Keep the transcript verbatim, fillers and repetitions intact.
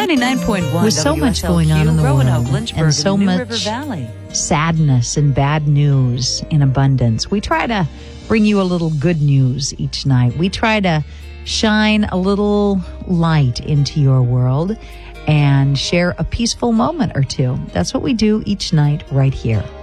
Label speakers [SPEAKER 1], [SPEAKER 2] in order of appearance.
[SPEAKER 1] ninety-nine point one
[SPEAKER 2] With so much going on in the
[SPEAKER 1] Roanoke,
[SPEAKER 2] world
[SPEAKER 1] Lynchburg,
[SPEAKER 2] and so
[SPEAKER 1] and New
[SPEAKER 2] much
[SPEAKER 1] River Valley.
[SPEAKER 2] sadness and bad news in abundance, we try to bring you a little good news each night. We try to shine a little light into your world and share a peaceful moment or two. That's what we do each night right here.